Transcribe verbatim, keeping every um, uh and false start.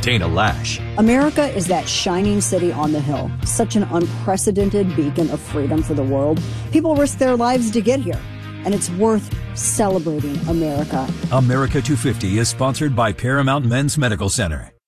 Dana Lash. America is that shining city on the hill, such an unprecedented beacon of freedom for the world. People risk their lives to get here, and it's worth celebrating America. America two fifty is sponsored by Paramount Men's Medical Center.